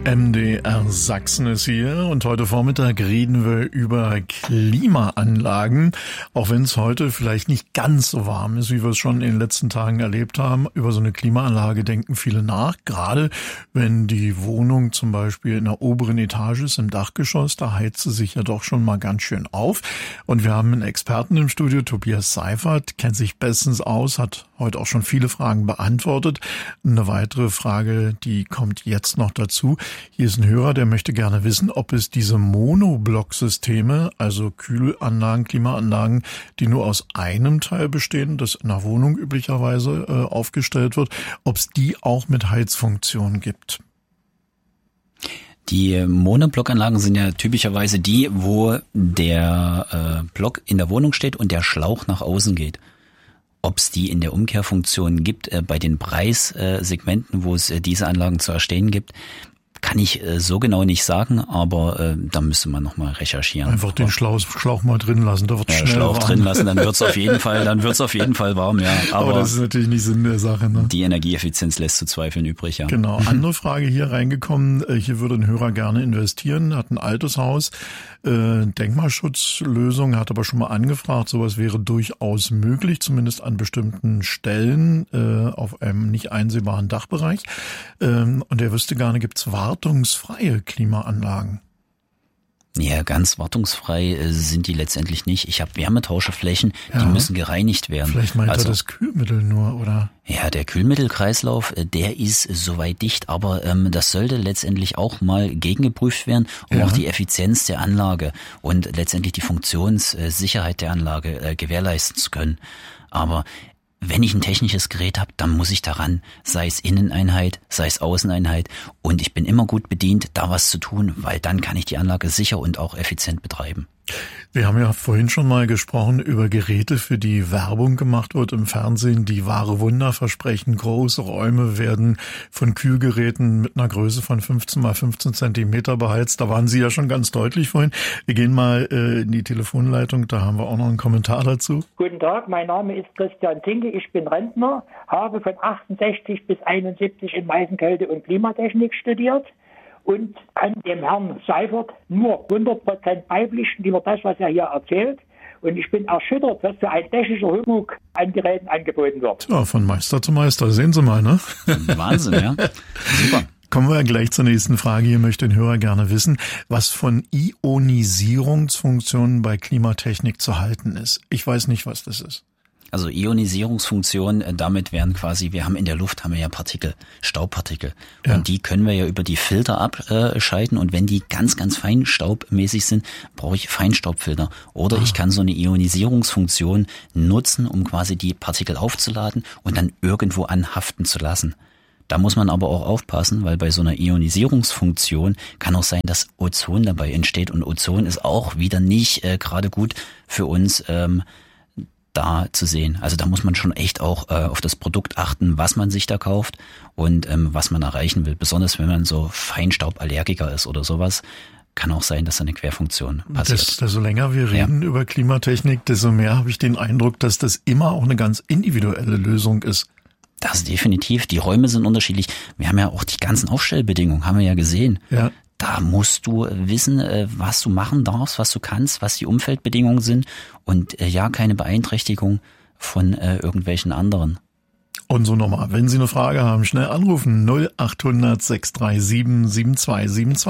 MDR Sachsen ist hier und heute Vormittag reden wir über Klimaanlagen. Auch wenn es heute vielleicht nicht ganz so warm ist, wie wir es schon in den letzten Tagen erlebt haben. Über so eine Klimaanlage denken viele nach. Gerade wenn die Wohnung zum Beispiel in der oberen Etage ist, im Dachgeschoss, da heizt sie sich ja doch schon mal ganz schön auf. Und wir haben einen Experten im Studio, Tobias Seifert, kennt sich bestens aus, hat heute auch schon viele Fragen beantwortet. Eine weitere Frage, die kommt jetzt noch dazu. Hier ist ein Hörer, der möchte gerne wissen, ob es diese Monoblock-Systeme, also Kühlanlagen, Klimaanlagen, die nur aus einem Teil bestehen, das in der Wohnung üblicherweise aufgestellt wird, ob es die auch mit Heizfunktion gibt. Die Monoblockanlagen sind ja typischerweise die, wo der Block in der Wohnung steht und der Schlauch nach außen geht. Ob es die in der Umkehrfunktion gibt, bei den Preissegmenten, wo es diese Anlagen zu erstehen gibt, kann ich so genau nicht sagen, aber da müsste man nochmal recherchieren. Einfach den Schlauch mal drin lassen, da wird schnell Schlauch warm. drin lassen, dann wird's auf jeden Fall warm, ja. Aber das ist natürlich nicht Sinn der Sache, ne? Die Energieeffizienz lässt zu zweifeln übrig, ja. Genau. Andere Frage hier reingekommen. Hier würde ein Hörer gerne investieren, hat ein altes Haus, Denkmalschutzlösung, hat aber schon mal angefragt, sowas wäre durchaus möglich, zumindest an bestimmten Stellen, auf einem nicht einsehbaren Dachbereich. Und er wüsste gerne, gibt's wartungsfreie Klimaanlagen? Ja, ganz wartungsfrei sind die letztendlich nicht. Ich habe Wärmetauscheflächen, die müssen gereinigt werden. Vielleicht meint er das Kühlmittel nur, oder? Ja, der Kühlmittelkreislauf, der ist soweit dicht, aber das sollte letztendlich auch mal gegengeprüft werden, um auch die Effizienz der Anlage und letztendlich die Funktionssicherheit der Anlage gewährleisten zu können. Aber wenn ich ein technisches Gerät habe, dann muss ich daran, sei es Inneneinheit, sei es Außeneinheit, und ich bin immer gut bedient, da was zu tun, weil dann kann ich die Anlage sicher und auch effizient betreiben. Wir haben ja vorhin schon mal gesprochen über Geräte, für die Werbung gemacht wird im Fernsehen, die wahre Wunder versprechen. Große Räume werden von Kühlgeräten mit einer Größe von 15 mal 15 Zentimeter beheizt. Da waren Sie ja schon ganz deutlich vorhin. Wir gehen mal in die Telefonleitung, da haben wir auch noch einen Kommentar dazu. Guten Tag, mein Name ist Christian Zinke, ich bin Rentner, habe von 68 bis 71 in Meißen-Kälte und Klimatechnik studiert. Und kann dem Herrn Seifert nur 100% beipflichten über das, was er hier erzählt. Und ich bin erschüttert, was für ein technischer Humbug an Geräten angeboten wird. Ja, von Meister zu Meister, sehen Sie mal, ne? Wahnsinn, ja. Super. Kommen wir gleich zur nächsten Frage. Hier möchte ein Hörer gerne wissen, was von Ionisierungsfunktionen bei Klimatechnik zu halten ist. Ich weiß nicht, was das ist. Also Ionisierungsfunktion, damit wären quasi, wir haben in der Luft ja Partikel, Staubpartikel. Ja. Und die können wir ja über die Filter abscheiden. Und wenn die ganz, ganz feinstaubmäßig sind, brauche ich Feinstaubfilter. Oder ich kann so eine Ionisierungsfunktion nutzen, um quasi die Partikel aufzuladen und dann irgendwo anhaften zu lassen. Da muss man aber auch aufpassen, weil bei so einer Ionisierungsfunktion kann auch sein, dass Ozon dabei entsteht. Und Ozon ist auch wieder nicht gerade gut für uns da zu sehen. Also da muss man schon echt auch auf das Produkt achten, was man sich da kauft und was man erreichen will. Besonders wenn man so Feinstauballergiker ist oder sowas, kann auch sein, dass da eine Querfunktion passiert. Desto länger wir reden über Klimatechnik, desto mehr habe ich den Eindruck, dass das immer auch eine ganz individuelle Lösung ist. Das ist definitiv. Die Räume sind unterschiedlich. Wir haben ja auch die ganzen Aufstellbedingungen, haben wir ja gesehen. Ja. Da musst du wissen, was du machen darfst, was du kannst, was die Umfeldbedingungen sind und keine Beeinträchtigung von irgendwelchen anderen. Und so nochmal, wenn Sie eine Frage haben, schnell anrufen 0800 637 7272.